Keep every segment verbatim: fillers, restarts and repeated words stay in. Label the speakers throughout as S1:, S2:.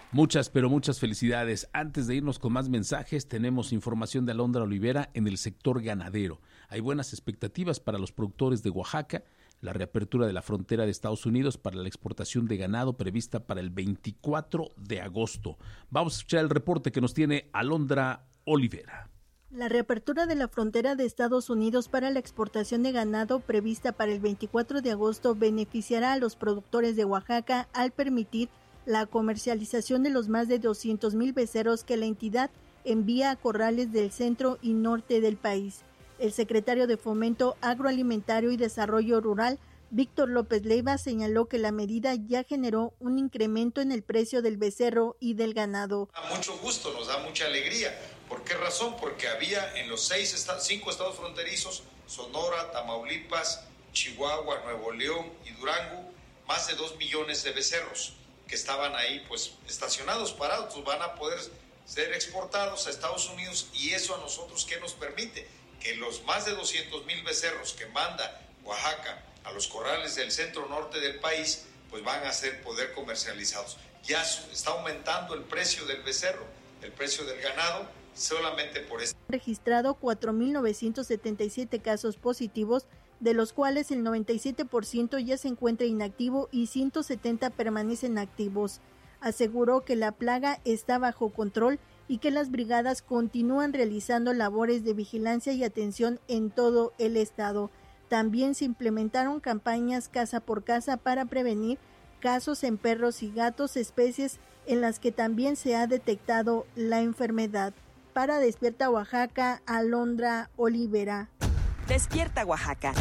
S1: Muchas, pero muchas felicidades. Antes de irnos con más mensajes, tenemos información de Alondra Olivera en el sector ganadero. Hay buenas expectativas para los productores de Oaxaca, la reapertura de la frontera de Estados Unidos para la exportación de ganado prevista para el veinticuatro de agosto. Vamos a escuchar el reporte que nos tiene Alondra Olivera.
S2: La reapertura de la frontera de Estados Unidos para la exportación de ganado prevista para el veinticuatro de agosto beneficiará a los productores de Oaxaca al permitir la comercialización de los más de doscientos mil becerros que la entidad envía a corrales del centro y norte del país. El secretario de Fomento Agroalimentario y Desarrollo Rural, Víctor López Leiva, señaló que la medida ya generó un incremento en el precio del becerro y del ganado.
S3: A mucho gusto, nos da mucha alegría. ¿Por qué razón? Porque había en los seis estados, cinco estados fronterizos, Sonora, Tamaulipas, Chihuahua, Nuevo León y Durango, más de dos millones de becerros que estaban ahí pues estacionados, parados, pues, van a poder ser exportados a Estados Unidos, y eso a nosotros ¿qué nos permite? Que los más de doscientos mil becerros que manda Oaxaca a los corrales del centro norte del país, pues van a ser poder comercializados. Ya está aumentando el precio del becerro, el precio del ganado, solamente por esto.
S2: Registrado cuatro mil novecientos setenta y siete casos positivos, de los cuales el noventa y siete por ciento ya se encuentra inactivo y ciento setenta permanecen activos. Aseguró que la plaga está bajo control y que las brigadas continúan realizando labores de vigilancia y atención en todo el estado. También se implementaron campañas casa por casa para prevenir casos en perros y gatos, especies en las que también se ha detectado la enfermedad. Para Despierta Oaxaca, Alondra Olivera.
S4: Despierta Oaxaca.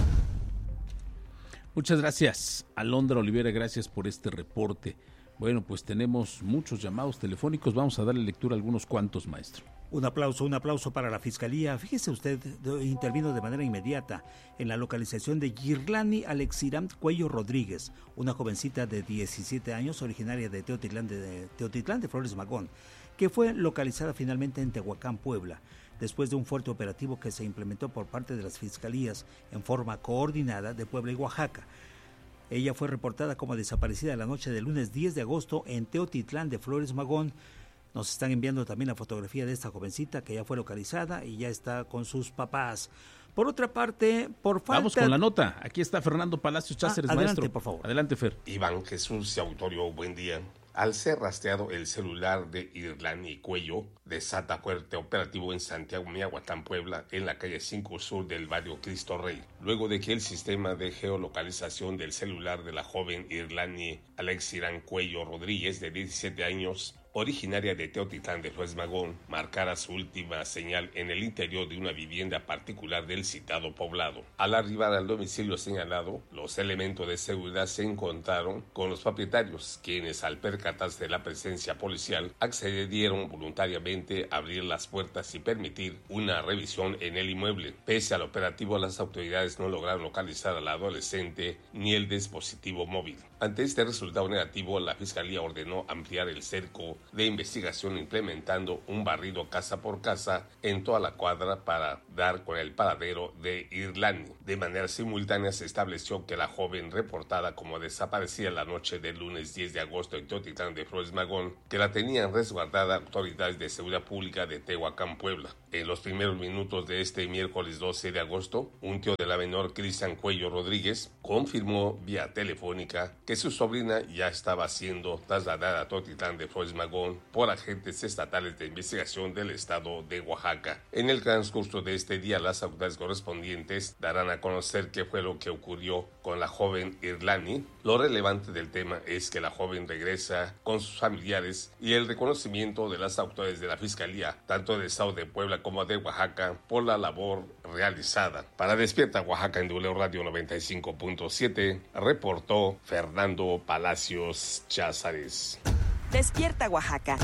S1: Muchas gracias, Alondra Olivera, gracias por este reporte. Bueno, pues tenemos muchos llamados telefónicos, vamos a darle lectura a algunos cuantos, maestro.
S5: Un aplauso, un aplauso para la Fiscalía. Fíjese usted, intervino de manera inmediata en la localización de Yirlani Alexiram Cuello Rodríguez, una jovencita de diecisiete años, originaria de Teotitlán de, Teotitlán de Flores Magón, que fue localizada finalmente en Tehuacán, Puebla, después de un fuerte operativo que se implementó por parte de las Fiscalías en forma coordinada de Puebla y Oaxaca. Ella fue reportada como desaparecida la noche del lunes diez de agosto en Teotitlán de Flores Magón. Nos están enviando también la fotografía de esta jovencita que ya fue localizada y ya está con sus papás. Por otra parte, por falta...
S1: Vamos con la nota. Aquí está Fernando Palacios Cháceres,
S5: ah, adelante,
S1: maestro.
S5: por favor.
S1: Adelante, Fer.
S6: Iván Jesús Autorio, buen día. Al ser rastreado el celular de Yirlani Cuello, desata fuerte operativo en Santiago Miahuatlán, Puebla, en la calle cinco Sur del barrio Cristo Rey, luego de que el sistema de geolocalización del celular de la joven Yirlani Alexiram Cuello Rodríguez, de diecisiete años, originaria de Teotitlán de Flores Magón, marcara su última señal en el interior de una vivienda particular del citado poblado. Al arribar al domicilio señalado, los elementos de seguridad se encontraron con los propietarios, quienes al percatarse de la presencia policial accedieron voluntariamente a abrir las puertas y permitir una revisión en el inmueble. Pese al operativo, las autoridades no lograron localizar al adolescente ni el dispositivo móvil. Ante este resultado negativo, la Fiscalía ordenó ampliar el cerco de investigación implementando un barrido casa por casa en toda la cuadra para dar con el paradero de Yirlani. De manera simultánea se estableció que la joven reportada como desaparecida la noche del lunes diez de agosto en Teotitlán de Flores Magón, que la tenían resguardada autoridades de seguridad pública de Tehuacán, Puebla. En los primeros minutos de este miércoles doce de agosto, un tío de la menor, Cristian Cuello Rodríguez, confirmó vía telefónica que su sobrina ya estaba siendo trasladada a Teotitlán de Flores Magón por agentes estatales de investigación del estado de Oaxaca. En el transcurso de este día, las autoridades correspondientes darán a conocer qué fue lo que ocurrió con la joven Yirlani. Lo relevante del tema es que la joven regresa con sus familiares y el reconocimiento de las autoridades de la Fiscalía, tanto del estado de Puebla como de Oaxaca, por la labor realizada. Para Despierta Oaxaca en W Radio noventa y cinco punto siete, reportó Fernando Palacios Cháceres.
S4: Despierta Oaxaca.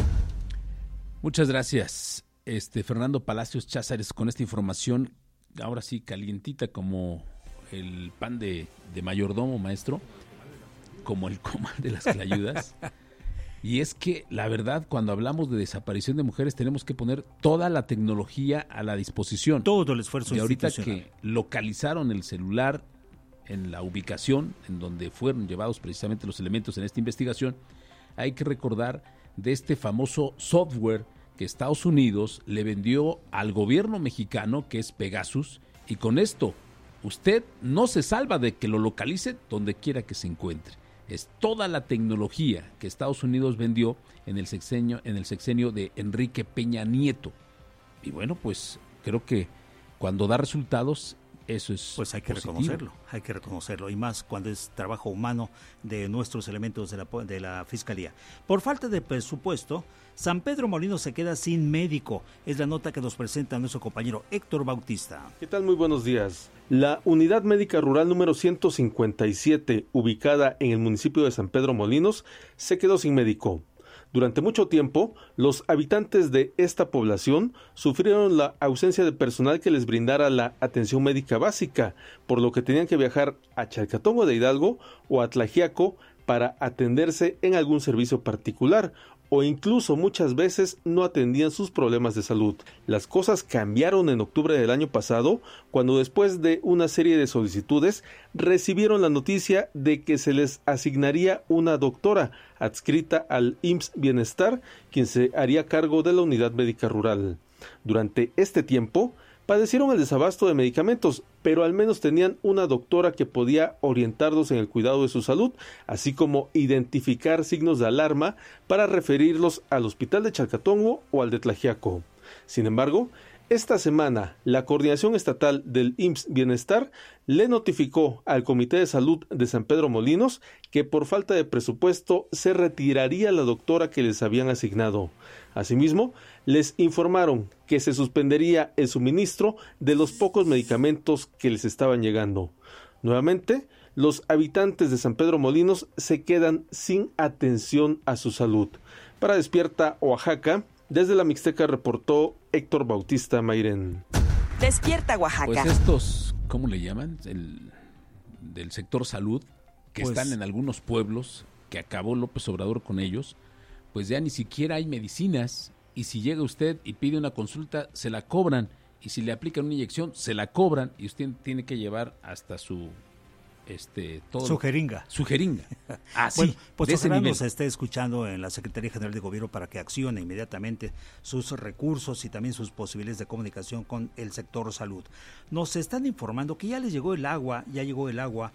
S1: Muchas gracias, este Fernando Palacios Cháceres, con esta información, ahora sí calientita como el pan de, de mayordomo, maestro, como el comal de las clayudas. Y es que, la verdad, cuando hablamos de desaparición de mujeres, tenemos que poner toda la tecnología a la disposición.
S5: Todo el esfuerzo
S1: y ahorita
S5: institucional.
S1: Que localizaron el celular en la ubicación en donde fueron llevados precisamente los elementos en esta investigación, hay que recordar de este famoso software que Estados Unidos le vendió al gobierno mexicano, que es Pegasus, y con esto usted no se salva de que lo localice donde quiera que se encuentre. Es toda la tecnología que Estados Unidos vendió en el sexenio, en el sexenio de Enrique Peña Nieto. Y bueno, pues creo que cuando da resultados, eso es
S5: Pues hay que
S1: positivo.
S5: reconocerlo, hay que reconocerlo, y más cuando es trabajo humano de nuestros elementos de la, de la Fiscalía. Por falta de presupuesto, San Pedro Molinos se queda sin médico. Es la nota que nos presenta nuestro compañero Héctor Bautista.
S7: ¿Qué tal? Muy buenos días. La Unidad Médica Rural número ciento cincuenta y siete, ubicada en el municipio de San Pedro Molinos, se quedó sin médico. Durante mucho tiempo, los habitantes de esta población sufrieron la ausencia de personal que les brindara la atención médica básica, por lo que tenían que viajar a Chalcatongo de Hidalgo o a Tlaxiaco para atenderse en algún servicio particular, o incluso muchas veces no atendían sus problemas de salud. Las cosas cambiaron en octubre del año pasado, cuando después de una serie de solicitudes recibieron la noticia de que se les asignaría una doctora adscrita al I M S S Bienestar, quien se haría cargo de la unidad médica rural. Durante este tiempo padecieron el desabasto de medicamentos, pero al menos tenían una doctora que podía orientarlos en el cuidado de su salud, así como identificar signos de alarma para referirlos al hospital de Chalcatongo o al de Tlaxiaco. Sin embargo, esta semana, la Coordinación Estatal del I M S S Bienestar le notificó al Comité de Salud de San Pedro Molinos que por falta de presupuesto se retiraría la doctora que les habían asignado. Asimismo, les informaron que se suspendería el suministro de los pocos medicamentos que les estaban llegando. Nuevamente, los habitantes de San Pedro Molinos se quedan sin atención a su salud. Para Despierta Oaxaca, desde la Mixteca reportó Héctor Bautista Mairén.
S4: Despierta Oaxaca.
S1: Pues estos, ¿cómo le llaman? El, del sector salud, que
S5: Pues,
S1: están en algunos pueblos, que acabó López Obrador con ellos, pues ya ni siquiera hay medicinas, y si llega usted y pide una consulta, se la cobran, y si le aplican una inyección, se la cobran, y usted tiene que llevar hasta su... Este, todo
S5: Su jeringa.
S1: Su jeringa. Así,
S5: Bueno, pues
S1: de ese
S5: ojalá
S1: nivel.
S5: nos esté escuchando en la Secretaría General de Gobierno para que accione inmediatamente sus recursos y también sus posibilidades de comunicación con el sector salud. Nos están informando que ya les llegó el agua, ya llegó el agua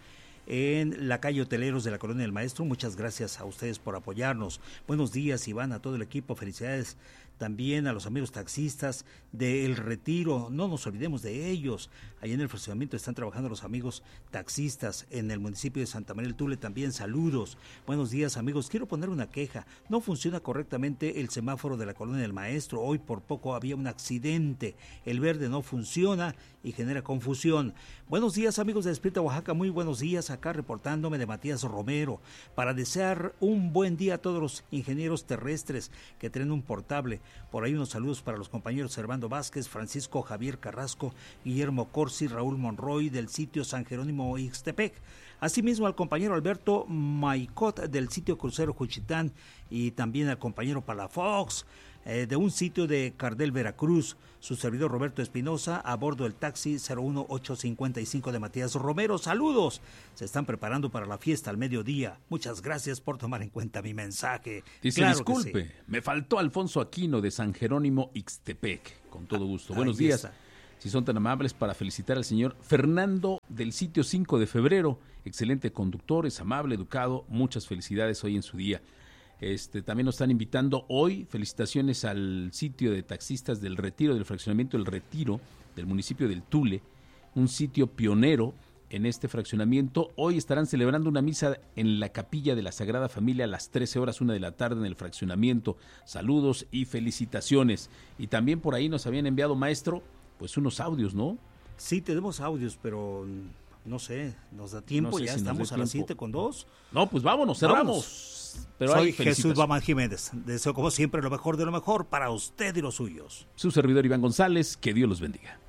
S5: en la calle Hoteleros de la Colonia del Maestro. Muchas gracias a ustedes por apoyarnos. Buenos días, Iván, a todo el equipo. Felicidades también a los amigos taxistas de El Retiro. No nos olvidemos de ellos. Allí en el fraccionamiento están trabajando los amigos taxistas en el municipio de Santa María del Tule. También saludos. Buenos días, amigos. Quiero poner una queja. No funciona correctamente el semáforo de la Colonia del Maestro. Hoy por poco había un accidente. El verde no funciona y genera confusión. Buenos días, amigos de Despierta Oaxaca. Muy buenos días. Acá reportándome de Matías Romero para desear un buen día a todos los ingenieros terrestres que traen un portable. Por ahí unos saludos para los compañeros Servando Vázquez, Francisco Javier Carrasco, Guillermo Corsi, Raúl Monroy del sitio San Jerónimo Ixtepec. Asimismo al compañero Alberto Maicot del sitio Crucero Juchitán y también al compañero Palafox eh, de un sitio de Cardel, Veracruz. Su servidor Roberto Espinosa a bordo del taxi cero uno ocho cinco cinco de Matías Romero. Saludos. Se están preparando para la fiesta al mediodía. Muchas gracias por tomar en cuenta mi mensaje.
S1: Dice,
S5: Claro que
S1: disculpe,
S5: sí.
S1: me faltó Alfonso Aquino de San Jerónimo Ixtepec. Con todo gusto.
S5: Ahí
S1: Buenos días.
S5: está.
S1: Si son tan amables para felicitar al señor Fernando del sitio cinco de febrero. Excelente conductor, es amable, educado. Muchas felicidades hoy en su día. Este, también nos están invitando hoy, felicitaciones al sitio de taxistas del Retiro, del fraccionamiento del Retiro, del municipio del Tule, un sitio pionero en este fraccionamiento. Hoy estarán celebrando una misa en la capilla de la Sagrada Familia a las trece horas, una de la tarde en el fraccionamiento. Saludos y felicitaciones. Y también por ahí nos habían enviado, maestro, pues unos audios, ¿no?
S5: Sí, tenemos audios, pero no sé, nos da tiempo,
S1: No sé
S5: ya
S1: si nos
S5: estamos
S1: dé
S5: a las
S1: tiempo.
S5: siete con dos.
S1: No, pues vámonos, cerramos. Pero
S5: Soy
S1: hay
S5: Jesús
S1: felicitaciones.
S5: Bamán Jiménez. Deseo como siempre lo mejor de lo mejor para usted y los suyos.
S1: Su servidor Iván González, que Dios los bendiga.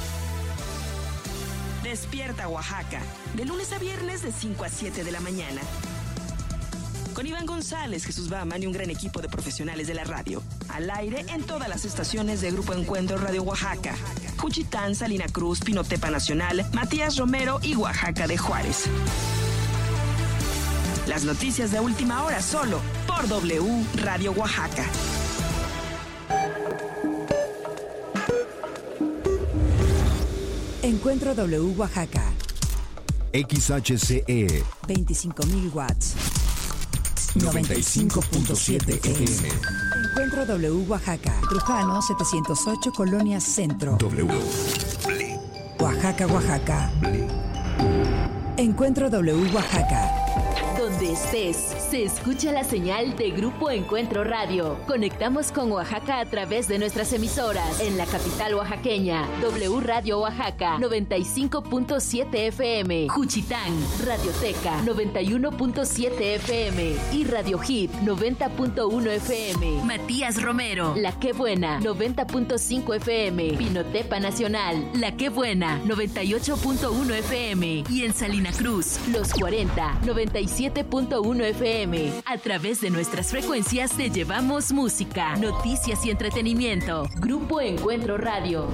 S4: Despierta Oaxaca, de lunes a viernes de cinco a siete de la mañana. Con Iván González, Jesús Baman y un gran equipo de profesionales de la radio. Al aire en todas las estaciones de Grupo Encuentro Radio Oaxaca. Juchitán, Salina Cruz, Pinotepa Nacional, Matías Romero y Oaxaca de Juárez. Las noticias de última hora solo por W Radio Oaxaca.
S8: Encuentro W Oaxaca.
S9: X H C E.
S8: veinticinco mil watts.
S9: noventa y cinco punto siete F M.
S8: Encuentro W Oaxaca. Trujano setecientos ocho, Colonia Centro.
S9: W.
S8: Oaxaca, Oaxaca. Encuentro W Oaxaca.
S10: Donde estés, se escucha la señal de Grupo Encuentro Radio. Conectamos con Oaxaca a través de nuestras emisoras. En la capital oaxaqueña, W Radio Oaxaca, noventa y cinco punto siete F M. Juchitán, Radioteca, noventa y uno punto siete F M. Y Radio Hit, noventa punto uno F M. Matías Romero, La Qué Buena, noventa punto cinco F M. Pinotepa Nacional, La Qué Buena, noventa y ocho punto uno F M. Y en Salina Cruz, Los cuarenta, noventa y siete punto uno F M. A través de nuestras frecuencias te llevamos música, noticias y entretenimiento. Grupo Encuentro Radio.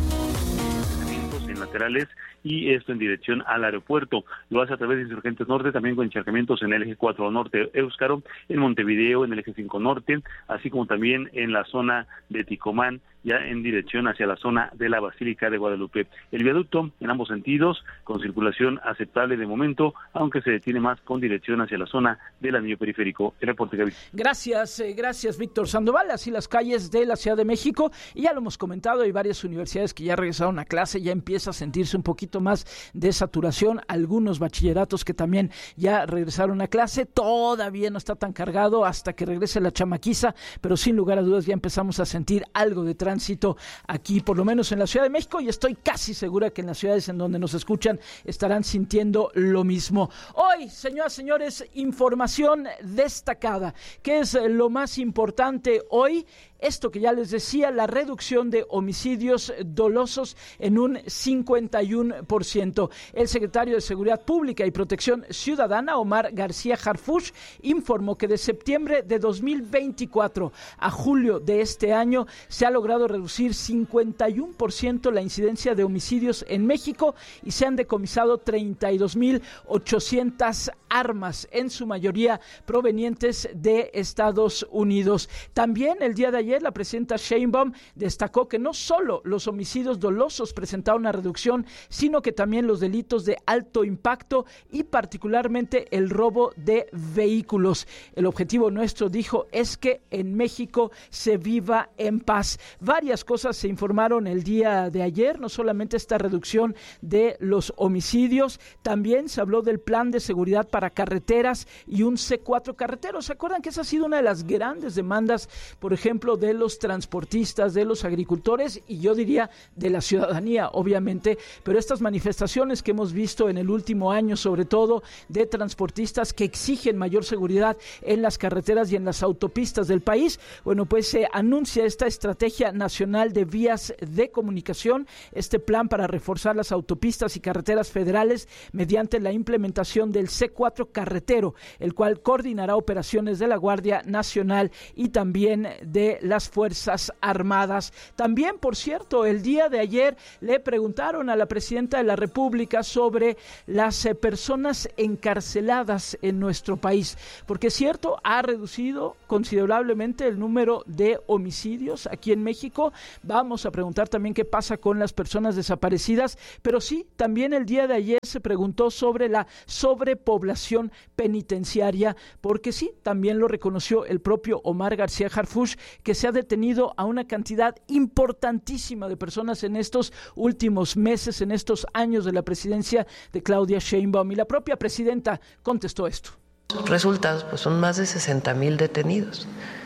S11: En laterales y esto en dirección al aeropuerto. Lo hace a través de Insurgentes Norte, también con encharcamientos en el eje cuatro Norte Éuscaro, en Montevideo, en el eje cinco Norte, así como también en la zona de Ticomán, ya en dirección hacia la zona de la Basílica de Guadalupe. El viaducto en ambos sentidos, con circulación aceptable de momento, aunque se detiene más con dirección hacia la zona del anillo periférico. El reporte, Gaby.
S12: Gracias, eh, gracias Víctor Sandoval. Así las calles de la Ciudad de México, y ya lo hemos comentado, hay varias universidades que ya regresaron a clase, ya empieza a sentirse un poquito más de saturación, algunos bachilleratos que también ya regresaron a clase, todavía no está tan cargado hasta que regrese la chamaquiza, pero sin lugar a dudas ya empezamos a sentir algo de tránsito aquí, por lo menos en la Ciudad de México, y estoy casi segura que en las ciudades en donde nos escuchan estarán sintiendo lo mismo. Hoy, señoras y señores, información destacada. ¿Qué es lo más importante hoy? Esto que ya les decía, la reducción de homicidios dolosos en un cincuenta y uno por ciento. El secretario de Seguridad Pública y Protección Ciudadana, Omar García Harfuch, informó que de septiembre de dos mil veinticuatro a julio de este año se ha logrado reducir cincuenta y uno por ciento la incidencia de homicidios en México y se han decomisado treinta y dos mil ochocientas armas, en su mayoría provenientes de Estados Unidos. También el día de ayer la presidenta Sheinbaum destacó que no solo los homicidios dolosos presentaron una reducción, sino que también los delitos de alto impacto y particularmente el robo de vehículos. El objetivo nuestro, dijo, es que en México se viva en paz. Varias cosas se informaron el día de ayer, no solamente esta reducción de los homicidios, también se habló del plan de seguridad para carreteras y un C cuatro carretero. ¿Se acuerdan que esa ha sido una de las grandes demandas, por ejemplo, de los transportistas, de los agricultores y yo diría de la ciudadanía, obviamente? Pero estas manifestaciones que hemos visto en el último año, sobre todo de transportistas que exigen mayor seguridad en las carreteras y en las autopistas del país, bueno, pues se anuncia esta estrategia nacional de vías de comunicación, este plan para reforzar las autopistas y carreteras federales mediante la implementación del C cuatro carretero, el cual coordinará operaciones de la Guardia Nacional y también de las Fuerzas Armadas. También, por cierto, el día de ayer le preguntaron a la presidenta de la República sobre las eh, personas encarceladas en nuestro país, porque es cierto, ha reducido considerablemente el número de homicidios aquí en México. Vamos a preguntar también qué pasa con las personas desaparecidas, pero sí, también el día de ayer se preguntó sobre la sobrepoblación penitenciaria, porque sí, también lo reconoció el propio Omar García Harfuch, que se ha detenido a una cantidad importantísima de personas en estos últimos meses, en estos años de la presidencia de Claudia Sheinbaum, y la propia presidenta contestó esto.
S13: Resultados, pues son más de sesenta mil detenidos.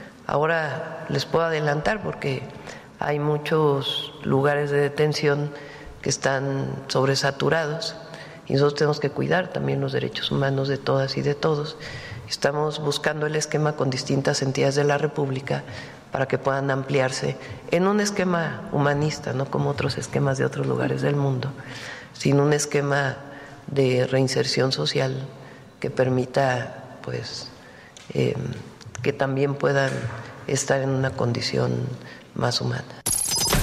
S13: Ahora les puedo adelantar porque hay muchos lugares de detención que están sobresaturados y nosotros tenemos que cuidar también los derechos humanos de todas y de todos. Estamos buscando el esquema con distintas entidades de la República para que puedan ampliarse en un esquema humanista, no como otros esquemas de otros lugares del mundo, sino un esquema de reinserción social que permita, pues, eh, que también puedan estar en una condición más humana.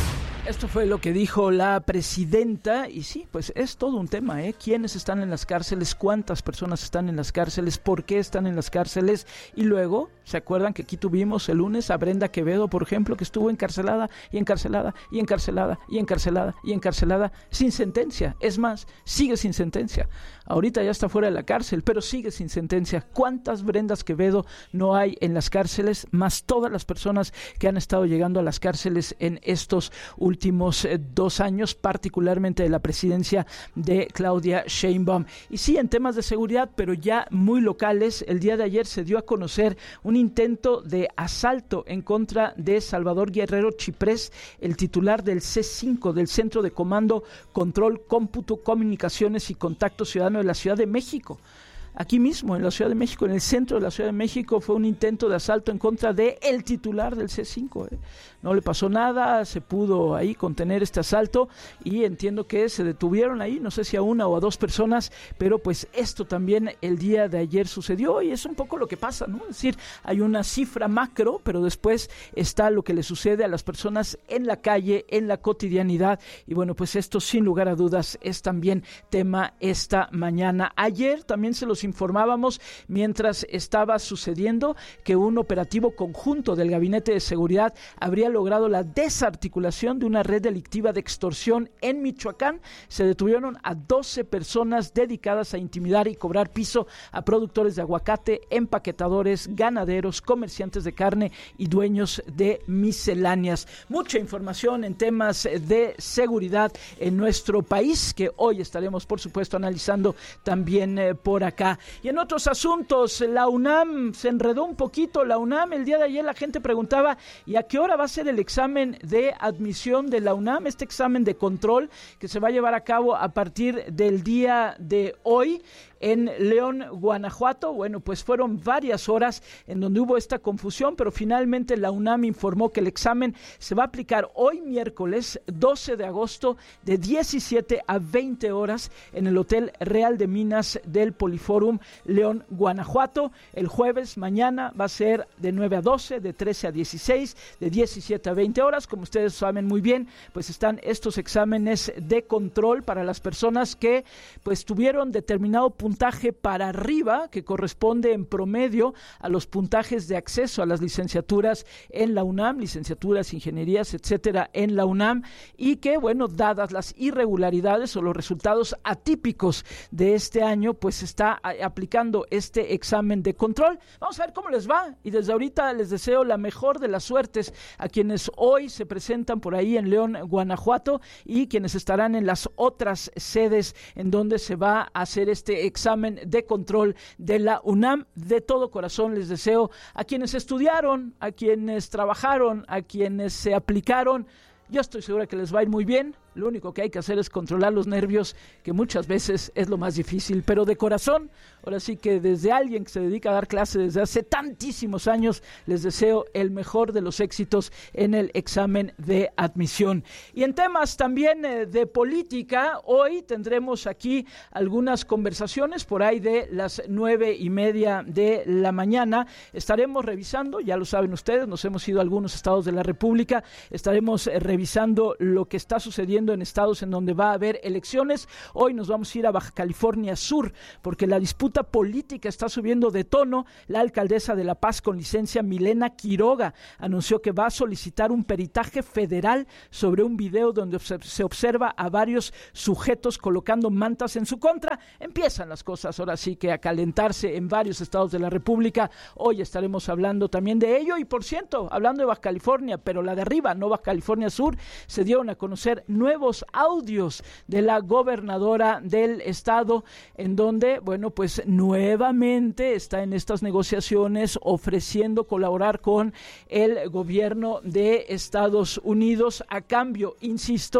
S12: Esto fue lo que dijo la presidenta y sí, pues es todo un tema, ¿eh? ¿Quiénes están en las cárceles? ¿Cuántas personas están en las cárceles? ¿Por qué están en las cárceles? Y luego, ¿se acuerdan que aquí tuvimos el lunes a Brenda Quevedo, por ejemplo, que estuvo encarcelada y encarcelada y encarcelada y encarcelada y encarcelada sin sentencia? Es más, sigue sin sentencia. Ahorita ya está fuera de la cárcel, pero sigue sin sentencia. ¿Cuántas Brendas Quevedo no hay en las cárceles? Más todas las personas que han estado llegando a las cárceles en estos últimos eh, dos años, particularmente de la presidencia de Claudia Sheinbaum. Y sí, en temas de seguridad, pero ya muy locales, el día de ayer se dio a conocer un intento de asalto en contra de Salvador Guerrero Chiprés, el titular del C cinco, del Centro de Comando, Control, Cómputo, Comunicaciones y Contacto Ciudadano de la Ciudad de México. Aquí mismo, en la Ciudad de México, en el centro de la Ciudad de México, fue un intento de asalto en contra de el titular del C cinco. ¿eh? No le pasó nada, se pudo ahí contener este asalto y entiendo que se detuvieron ahí, no sé si a una o a dos personas, pero pues esto también el día de ayer sucedió y es un poco lo que pasa, ¿no? Es decir, hay una cifra macro, pero después está lo que le sucede a las personas en la calle, en la cotidianidad y bueno, pues esto sin lugar a dudas es también tema esta mañana. Ayer también se los informábamos mientras estaba sucediendo que un operativo conjunto del Gabinete de Seguridad habría logrado la desarticulación de una red delictiva de extorsión en Michoacán. Se detuvieron a doce personas dedicadas a intimidar y cobrar piso a productores de aguacate, empaquetadores, ganaderos, comerciantes de carne y dueños de misceláneas. Mucha información en temas de seguridad en nuestro país que hoy estaremos, por supuesto, analizando también eh, por acá. Y en otros asuntos, la UNAM se enredó un poquito. La UNAM, el día de ayer la gente preguntaba, ¿y a qué hora va a ser el examen de admisión de la UNAM? Este examen de control que se va a llevar a cabo a partir del día de hoy en León, Guanajuato. Bueno, pues fueron varias horas en donde hubo esta confusión, pero finalmente la UNAM informó que el examen se va a aplicar hoy miércoles doce de agosto de diecisiete a veinte horas en el Hotel Real de Minas del Poliforum León, Guanajuato. El jueves, mañana, va a ser de nueve a doce, de trece a dieciséis, de diecisiete a veinte horas. Como ustedes saben muy bien, pues están estos exámenes de control para las personas que pues tuvieron determinado punto puntaje para arriba, que corresponde en promedio a los puntajes de acceso a las licenciaturas en la UNAM, licenciaturas, ingenierías, etcétera, en la UNAM, y que, bueno, dadas las irregularidades o los resultados atípicos de este año, pues está aplicando este examen de control. Vamos a ver cómo les va, y desde ahorita les deseo la mejor de las suertes a quienes hoy se presentan por ahí en León, Guanajuato, y quienes estarán en las otras sedes en donde se va a hacer este examen examen de control de la UNAM. De todo corazón les deseo a quienes estudiaron, a quienes trabajaron, a quienes se aplicaron. Yo estoy segura que les va a ir muy bien. Lo único que hay que hacer es controlar los nervios, que muchas veces es lo más difícil, pero de corazón, ahora sí que desde alguien que se dedica a dar clase desde hace tantísimos años, les deseo el mejor de los éxitos en el examen de admisión. Y en temas también eh, de política, hoy tendremos aquí algunas conversaciones por ahí de las nueve y media de la mañana. Estaremos revisando, ya lo saben ustedes, nos hemos ido a algunos estados de la República, estaremos eh, revisando lo que está sucediendo en estados en donde va a haber elecciones. Hoy nos vamos a ir a Baja California Sur, porque la disputa política está subiendo de tono. La alcaldesa de La Paz con licencia, Milena Quiroga, anunció que va a solicitar un peritaje federal sobre un video donde se observa a varios sujetos colocando mantas en su contra. Empiezan las cosas ahora sí que a calentarse en varios estados de la República. Hoy estaremos hablando también de ello, y por cierto, hablando de Baja California, pero la de arriba, no Baja California Sur, se dieron a conocer nuevos audios de la gobernadora del estado, en donde, bueno, pues nuevamente está en estas negociaciones ofreciendo colaborar con el gobierno de Estados Unidos a cambio, insisto,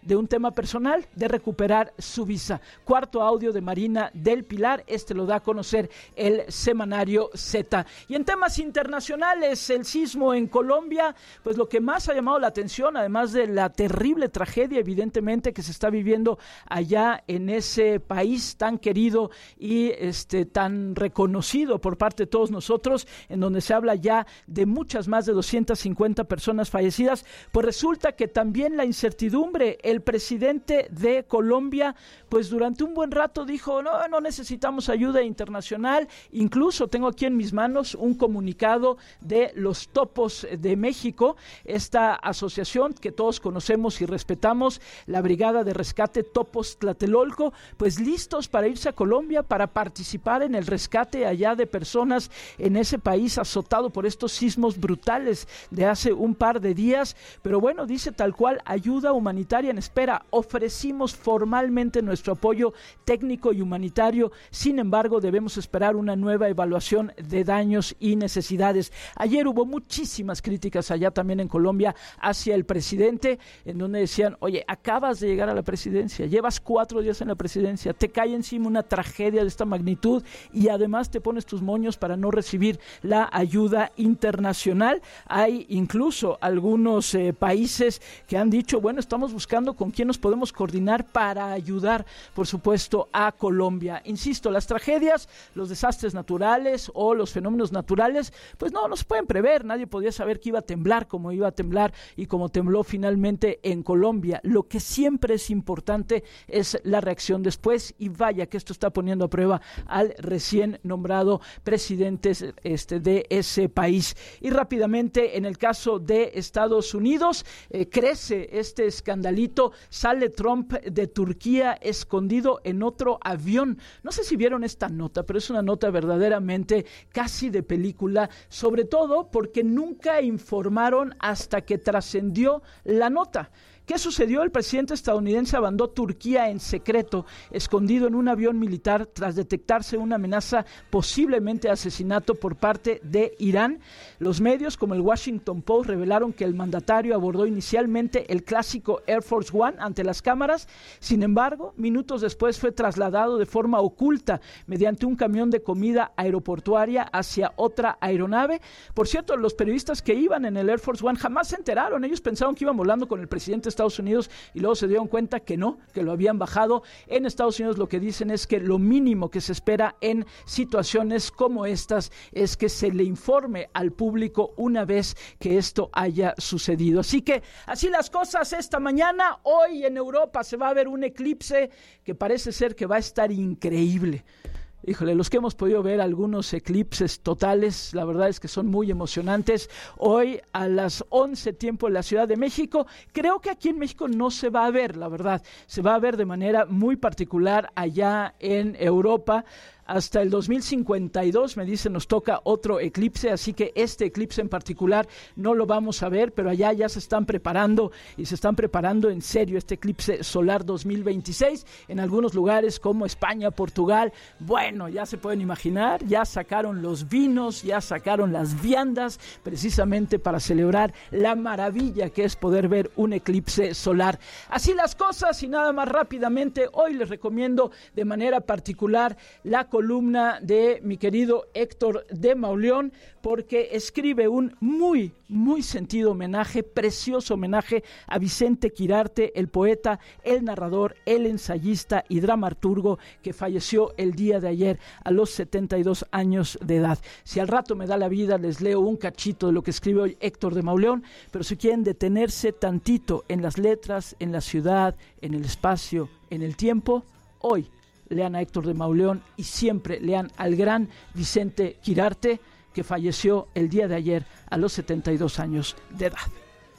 S12: de un tema personal, de recuperar su visa. Cuarto audio de Marina del Pilar, este lo da a conocer el semanario Z. Y en temas internacionales, el sismo en Colombia, pues lo que más ha llamado la atención, además de la terrible tragedia evidentemente que se está viviendo allá en ese país tan querido y este tan reconocido por parte de todos nosotros, en donde se habla ya de muchas más de doscientas cincuenta personas fallecidas, pues resulta que también la incertidumbre. El presidente de Colombia, pues durante un buen rato dijo, no, no necesitamos ayuda internacional. Incluso tengo aquí en mis manos un comunicado de los Topos de México, esta asociación que todos conocemos y respetamos, la Brigada de Rescate Topos Tlatelolco, pues listos para irse a Colombia para participar en el rescate allá de personas en ese país azotado por estos sismos brutales de hace un par de días. Pero bueno, dice tal cual, ayuda humanitaria en espera. Ofrecimos formalmente nuestro apoyo técnico y humanitario, sin embargo debemos esperar una nueva evaluación de daños y necesidades. Ayer hubo muchísimas críticas allá también en Colombia hacia el presidente, en donde decían, oye, acabas de llegar a la presidencia, llevas cuatro días en la presidencia, te cae encima una tragedia de esta magnitud y además te pones tus moños para no recibir la ayuda internacional. Hay incluso algunos eh, países que han dicho, bueno, estamos buscando con quién nos podemos coordinar para ayudar, por supuesto, a Colombia. Insisto, las tragedias, los desastres naturales o los fenómenos naturales, pues no, no se pueden prever. Nadie podía saber que iba a temblar como iba a temblar y como tembló finalmente en Colombia. Lo que siempre es importante es la reacción después, y vaya que esto está poniendo a prueba al recién nombrado presidente este, de ese país. Y rápidamente, en el caso de Estados Unidos, eh, crece este escandalito, sale Trump de Turquía escondido en otro avión. No sé si vieron esta nota, pero es una nota verdaderamente casi de película, sobre todo porque nunca informaron hasta que trascendió la nota. ¿Qué sucedió? El presidente estadounidense abandonó Turquía en secreto, escondido en un avión militar tras detectarse una amenaza posiblemente de asesinato por parte de Irán. Los medios como el Washington Post revelaron que el mandatario abordó inicialmente el clásico Air Force One ante las cámaras. Sin embargo, minutos después fue trasladado de forma oculta mediante un camión de comida aeroportuaria hacia otra aeronave. Por cierto, los periodistas que iban en el Air Force One jamás se enteraron. Ellos pensaron que iban volando con el presidente Estados Unidos y luego se dieron cuenta que no, que lo habían bajado. En Estados Unidos lo que dicen es que lo mínimo que se espera en situaciones como estas es que se le informe al público una vez que esto haya sucedido. Así que así las cosas esta mañana. Hoy en Europa se va a ver un eclipse que parece ser que va a estar increíble. Híjole, los que hemos podido ver algunos eclipses totales, la verdad es que son muy emocionantes. Hoy a las once tiempo en la Ciudad de México, creo que aquí en México no se va a ver, la verdad, se va a ver de manera muy particular allá en Europa. Hasta el dos mil cincuenta y dos, me dicen, nos toca otro eclipse, así que este eclipse en particular no lo vamos a ver, pero allá ya se están preparando y se están preparando en serio este eclipse solar dos mil veintiséis en algunos lugares como España, Portugal. Bueno, ya se pueden imaginar, ya sacaron los vinos, ya sacaron las viandas, precisamente para celebrar la maravilla que es poder ver un eclipse solar. Así las cosas, y nada más rápidamente, hoy les recomiendo de manera particular la columna de mi querido Héctor de Mauleón, porque escribe un muy, muy sentido homenaje, precioso homenaje a Vicente Quirarte, el poeta, el narrador, el ensayista y dramaturgo que falleció el día de ayer a los setenta y dos años de edad. Si al rato me da la vida, les leo un cachito de lo que escribe hoy Héctor de Mauleón, pero si quieren detenerse tantito en las letras, en la ciudad, en el espacio, en el tiempo, hoy lean a Héctor de Mauleón y siempre lean al gran Vicente Quirarte, que falleció el día de ayer a los setenta y dos años de edad.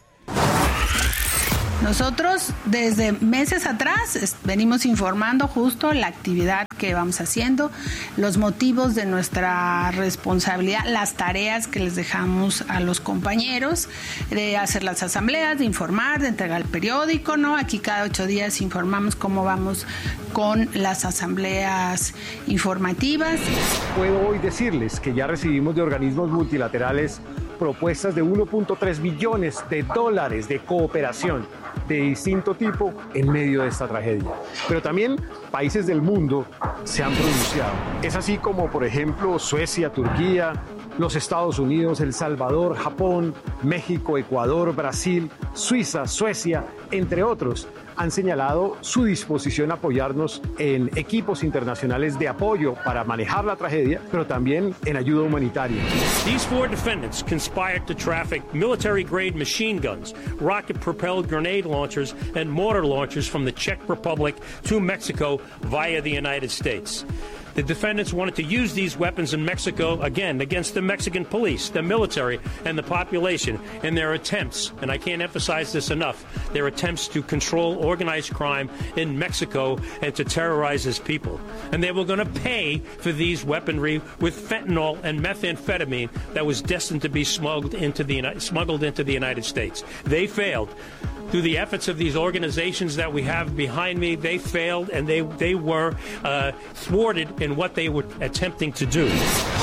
S14: Nosotros desde meses atrás venimos informando justo la actividad que vamos haciendo, los motivos de nuestra responsabilidad, las tareas que les dejamos a los compañeros, de hacer las asambleas, de informar, de entregar el periódico, ¿no? Aquí cada ocho días informamos cómo vamos con las asambleas informativas.
S15: Puedo hoy decirles que ya recibimos de organismos multilaterales propuestas de uno punto tres billones de dólares de cooperación de distinto tipo en medio de esta tragedia. Pero también países del mundo se han pronunciado. Es así como, por ejemplo, Suecia, Turquía, los Estados Unidos, El Salvador, Japón, México, Ecuador, Brasil, Suiza, Suecia, entre otros, han señalado su disposición a apoyarnos en equipos internacionales de apoyo para manejar la tragedia, pero también en ayuda humanitaria.
S16: These four defendants conspired to traffic military-grade machine guns, rocket-propelled grenade launchers, and mortar launchers from the Czech Republic to Mexico via the United States. The defendants wanted to use these weapons in Mexico, again, against the Mexican police, the military, and the population in their attempts, and I can't emphasize this enough, their attempts to control organized crime in Mexico and to terrorize its people. And they were going to pay for these weaponry with fentanyl and methamphetamine that was destined to be smuggled into the, smuggled into the United States. They failed. Through the efforts of these organizations that we have behind me, they failed and they, they were uh, thwarted in what they were attempting to do.